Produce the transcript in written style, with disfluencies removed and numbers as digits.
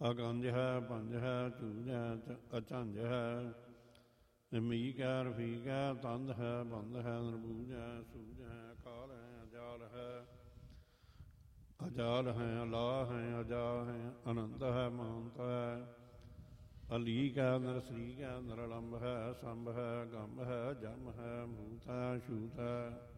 ਅਗੰਜ ਹੈ ਪੰਜ ਹੈ ਝੂਝ ਹੈ ਅਝੰਜ ਹੈ ਮੀਕ ਹੈ ਰਫੀਕ ਹੈ ਤੰਦ ਹੈ ਬੰਦ ਹੈ ਨਿਰਬੂਜ ਹੈ ਸੂਝ ਹੈ ਕਾਲ ਹੈ ਅਜਾਲ ਹੈ ਅਜਾਲ ਹੈ ਅਲਾ ਹੈ ਅਜਾ ਹੈ ਅਨੰਤ ਹੈ ਮਹੰਤ ਹੈ ਅਲੀਕ ਹੈ ਨਰਸਰੀਕ ਹੈ ਨਿਰਲੰਬ ਹੈ ਸੰਭ ਹੈ ਗੰਭ ਹੈ ਜਮ ਹੈ ਭੂਤ ਹੈ ਛੂਤ ਹੈ